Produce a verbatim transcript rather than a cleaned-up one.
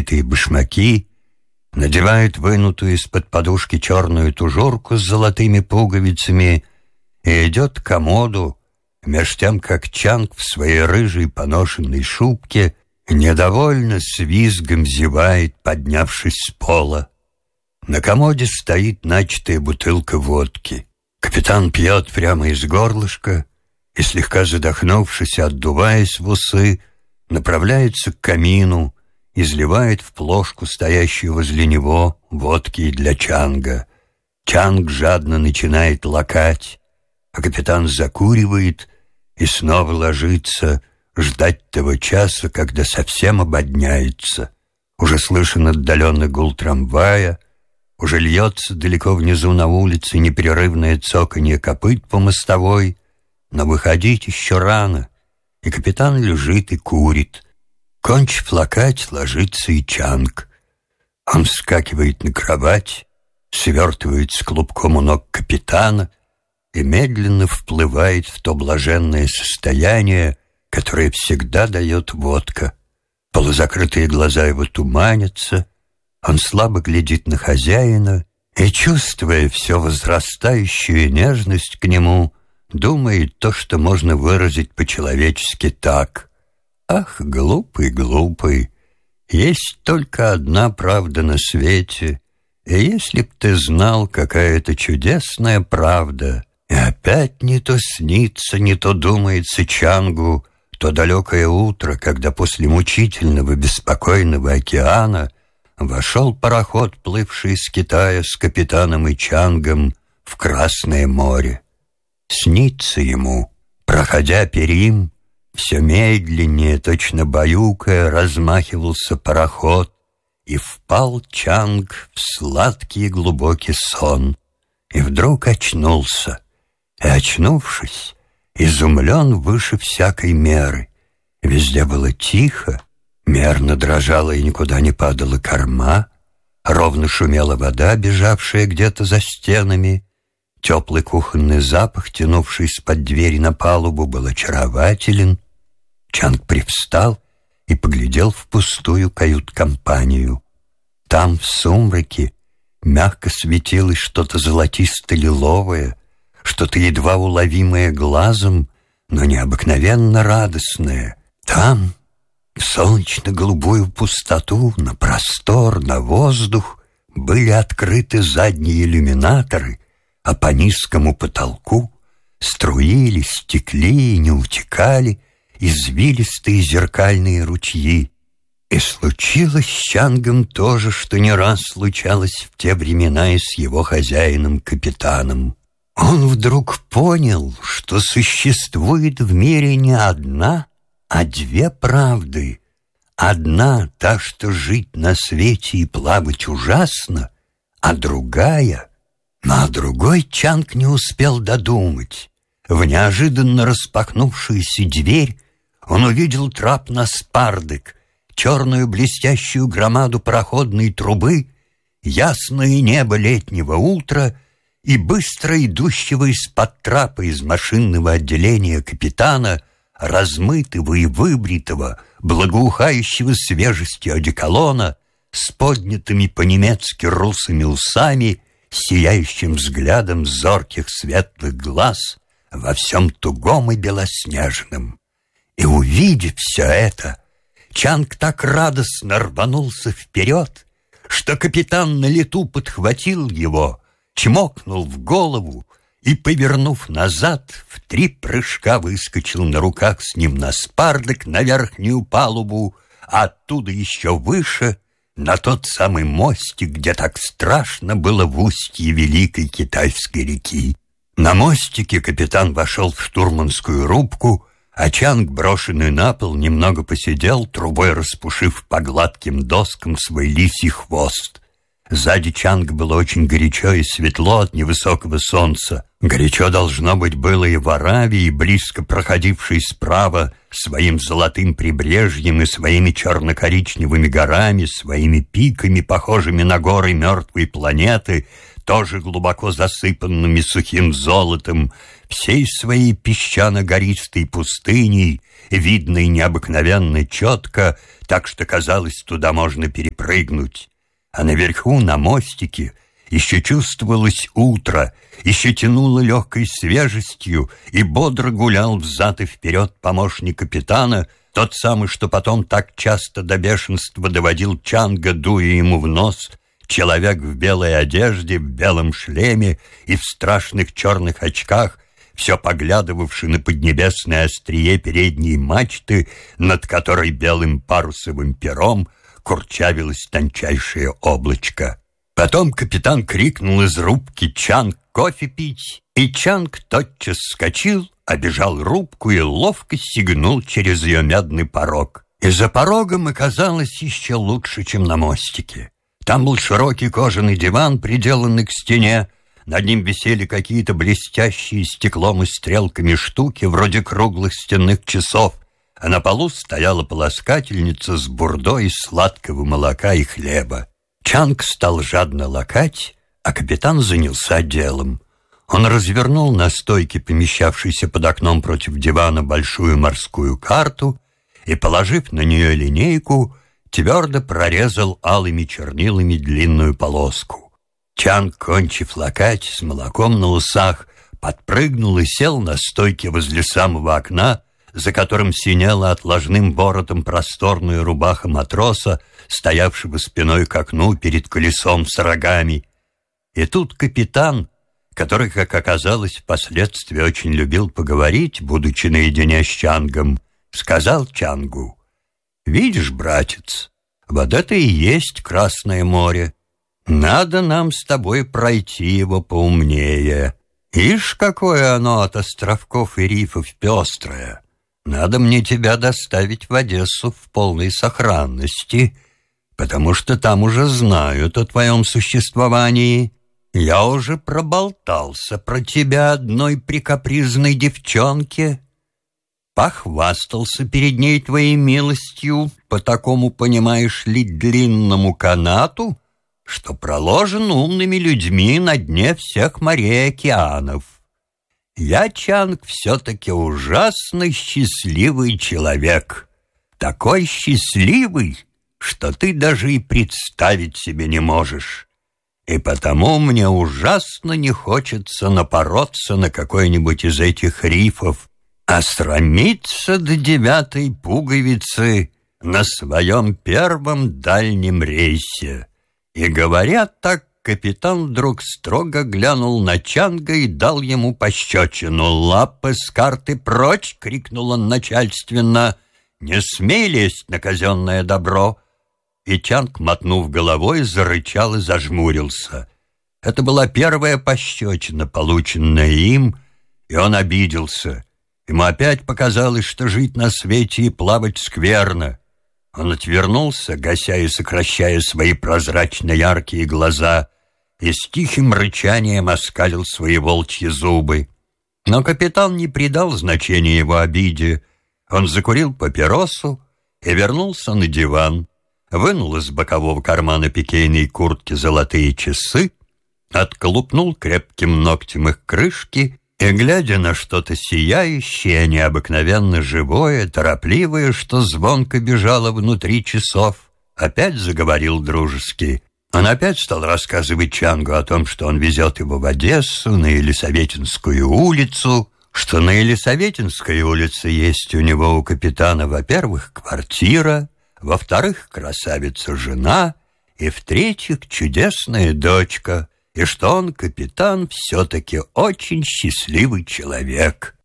разбитые башмаки, надевает вынутую из-под подушки черную тужурку с золотыми пуговицами и идет к комоду, меж тем, как Чанг в своей рыжей поношенной шубке недовольно с визгом зевает, поднявшись с пола. На комоде стоит начатая бутылка водки. Капитан пьет прямо из горлышка и, слегка задохнувшись, отдуваясь в усы, направляется к камину, изливает в плошку, стоящую возле него, водки для Чанга. Чанг жадно начинает лакать, а капитан закуривает и снова ложится ждать того часа, когда совсем ободняется. Уже слышен отдаленный гул трамвая, уже льется далеко внизу на улице непрерывное цоканье копыт по мостовой, но выходить еще рано, и капитан лежит и курит. Кончив лакать, ложится и Чанг. Он вскакивает на кровать, свертывается клубком у ног капитана и медленно вплывает в то блаженное состояние, которое всегда дает водка. Полузакрытые глаза его туманятся, он слабо глядит на хозяина и, чувствуя все возрастающую нежность к нему, думает то, что можно выразить по-человечески так: «Ах, глупый, глупый, есть только одна правда на свете, и если б ты знал, какая это чудесная правда». И опять не то снится, не то думается Чангу то далекое утро, когда после мучительного беспокойного океана вошел пароход, плывший из Китая с капитаном и Чангом в Красное море. Снится ему, проходя перим, все медленнее, точно баюкая, размахивался пароход, и впал Чанг в сладкий и глубокий сон, и вдруг очнулся, и, очнувшись, изумлен выше всякой меры. Везде было тихо, мерно дрожала и никуда не падала корма, ровно шумела вода, бежавшая где-то за стенами. Теплый кухонный запах, тянувший из-под двери на палубу, был очарователен. Чанг привстал и поглядел в пустую кают-компанию. Там, в сумраке, мягко светилось что-то золотисто-лиловое, что-то едва уловимое глазом, но необыкновенно радостное. Там, в солнечно-голубую пустоту, на простор, на воздух, были открыты задние иллюминаторы, а по низкому потолку струились, текли и не утекали извилистые зеркальные ручьи. И случилось с Чангом то же, что не раз случалось в те времена и с его хозяином-капитаном. Он вдруг понял, что существует в мире не одна, а две правды. Одна — та, что жить на свете и плавать ужасно, а другая... Но о другой Чанг не успел додумать. В неожиданно распахнувшуюся дверь он увидел трап на Спардек, черную блестящую громаду пароходной трубы, ясное небо летнего утра и быстро идущего из-под трапа из машинного отделения капитана, размытого и выбритого, благоухающего свежестью одеколона, с поднятыми по-немецки русыми усами, сияющим взглядом зорких светлых глаз во всем тугом и белоснежном. И, увидев все это, Чанг так радостно рванулся вперед, что капитан на лету подхватил его, чмокнул в голову и, повернув назад, в три прыжка выскочил на руках с ним на Спардек, на верхнюю палубу, а оттуда еще выше, на тот самый мостик, где так страшно было в устье Великой Китайской реки. На мостике капитан вошел в штурманскую рубку, а Чанг, брошенный на пол, немного посидел, трубой распушив по гладким доскам свой лисий хвост. Сзади Чанга было очень горячо и светло от невысокого солнца. Горячо должно быть было и в Аравии, близко проходившей справа своим золотым прибрежьем и своими черно-коричневыми горами, своими пиками, похожими на горы мертвой планеты, тоже глубоко засыпанными сухим золотом, всей своей песчано-гористой пустыней, видной необыкновенно четко, так что, казалось, туда можно перепрыгнуть. А наверху, на мостике, еще чувствовалось утро, еще тянуло легкой свежестью, и бодро гулял взад и вперед помощник капитана, тот самый, что потом так часто до бешенства доводил Чанга, дуя ему в нос, человек в белой одежде, в белом шлеме и в страшных черных очках, все поглядывавший на поднебесное острие передней мачты, над которой белым парусовым пером курчавилось тончайшее облачко. Потом капитан крикнул из рубки: «Чанг, кофе пить!» И Чанг тотчас вскочил, обежал рубку и ловко сигнул через ее медный порог. И за порогом оказалось еще лучше, чем на мостике. Там был широкий кожаный диван, приделанный к стене. Над ним висели какие-то блестящие стеклом и стрелками штуки, вроде круглых стенных часов, а на полу стояла полоскательница с бурдой из сладкого молока и хлеба. Чанг стал жадно лакать, а капитан занялся делом. Он развернул на стойке, помещавшейся под окном против дивана, большую морскую карту и, положив на нее линейку, твердо прорезал алыми чернилами длинную полоску. Чанг, кончив лакать с молоком на усах, подпрыгнул и сел на стойке возле самого окна, за которым синела отложным воротом просторная рубаха матроса, стоявшего спиной к окну перед колесом с рогами. И тут капитан, который, как оказалось, впоследствии очень любил поговорить, будучи наедине с Чангом, сказал Чангу: «Видишь, братец, вот это и есть Красное море. Надо нам с тобой пройти его поумнее. Ишь, какое оно от островков и рифов пестрое. Надо мне тебя доставить в Одессу в полной сохранности, потому что там уже знают о твоем существовании. Я уже проболтался про тебя одной прикапризной девчонке, похвастался перед ней твоей милостью по такому, понимаешь ли, длинному канату, что проложен умными людьми на дне всех морей и океанов. Я, Чанг, все-таки ужасно счастливый человек. Такой счастливый, что ты даже и представить себе не можешь. И потому мне ужасно не хочется напороться на какой-нибудь из этих рифов, а срамиться до девятой пуговицы на своем первом дальнем рейсе». И, говоря так, капитан вдруг строго глянул на Чанга и дал ему пощечину. «Лапы с карты прочь!» — крикнул он начальственно. «Не смей лезть на казенное добро!» И Чанг, мотнув головой, зарычал и зажмурился. Это была первая пощечина, полученная им, и он обиделся. Ему опять показалось, что жить на свете и плавать скверно. Он отвернулся, гася и сокращая свои прозрачно-яркие глаза, и с тихим рычанием оскалил свои волчьи зубы. Но капитан не придал значения его обиде. Он закурил папиросу и вернулся на диван, вынул из бокового кармана пикейной куртки золотые часы, отколупнул крепким ногтем их крышки и, глядя на что-то сияющее, необыкновенно живое, торопливое, что звонко бежало внутри часов, опять заговорил дружески. Он опять стал рассказывать Чангу о том, что он везет его в Одессу, на Елисаветинскую улицу, что на Елисаветинской улице есть у него, у капитана, во-первых, квартира, во-вторых, красавица-жена, и в-третьих, чудесная дочка, и что он, капитан, все-таки очень счастливый человек.